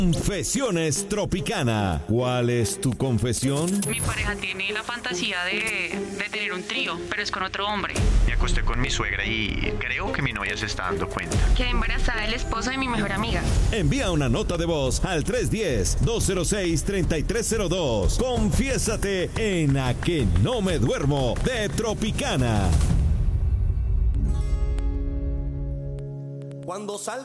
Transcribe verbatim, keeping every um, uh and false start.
Confesiones Tropicana. ¿Cuál es tu confesión? Mi pareja tiene la fantasía de, de tener un trío, pero es con otro hombre. Me acosté con mi suegra y creo que mi novia se está dando cuenta. Quedé embarazada del esposo de mi mejor amiga. Envía una nota de voz al tres uno cero, dos cero seis, tres tres cero dos. Confiésate en A Que No Me Duermo de Tropicana. Cuando sal